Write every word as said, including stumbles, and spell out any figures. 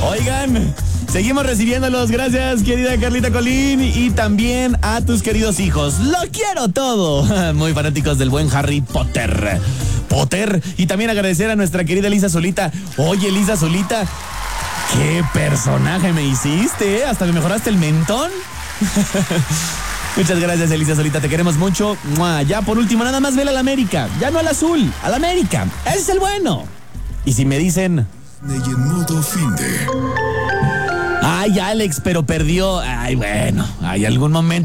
Oigan, seguimos recibiéndolos. Gracias, querida Carlita Colín. Y también a tus queridos hijos. ¡Lo quiero todo! Muy fanáticos del buen Harry Potter. Potter. Y también agradecer a nuestra querida Lisa Solita. Oye, Lisa Solita, qué personaje me hiciste, ¿eh? Hasta me mejoraste el mentón. Muchas gracias, Elisa Solita, te queremos mucho. ¡Mua! Ya por último, nada más vela al América. Ya no al azul, al América. Ese es el bueno. Y si me dicen... Y en modo fin de... Ay, Alex, pero perdió. Ay, bueno, hay algún momento